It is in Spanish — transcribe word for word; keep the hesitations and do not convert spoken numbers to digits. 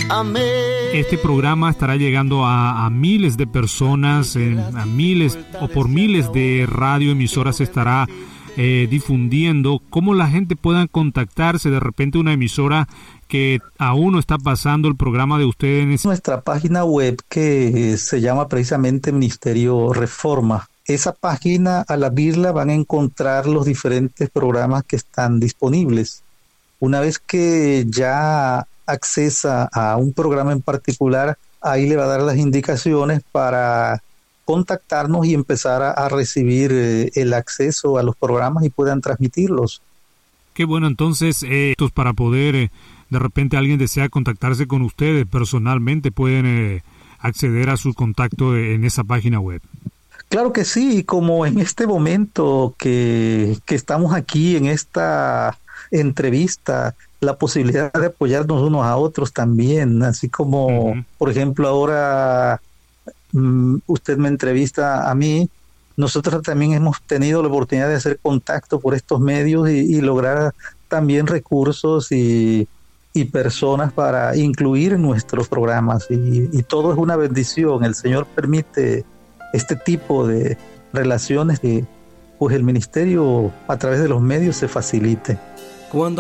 Este programa estará llegando a, a miles de personas, eh, a miles o por miles de radioemisoras estará eh, difundiendo. ¿Cómo la gente pueda contactarse? De repente una emisora que aún no está pasando el programa de ustedes. Nuestra página web, que se llama precisamente Ministerio Reforma. Esa página, al abrirla, van a encontrar los diferentes programas que están disponibles. Una vez que ya accesa a un programa en particular, ahí le va a dar las indicaciones para contactarnos y empezar a, a recibir eh, el acceso a los programas y puedan transmitirlos. Qué bueno, entonces, eh, para poder, eh, de repente alguien desea contactarse con ustedes personalmente, pueden eh, acceder a su contacto en esa página web. Claro que sí, como en este momento que, que estamos aquí en esta entrevista, la posibilidad de apoyarnos unos a otros también, así como, uh-huh. por ejemplo, ahora um, usted me entrevista a mí, nosotros también hemos tenido la oportunidad de hacer contacto por estos medios y, y lograr también recursos y, y personas para incluir en nuestros programas, y, y todo es una bendición. El Señor permite este tipo de relaciones que pues el ministerio a través de los medios se facilite. Cuando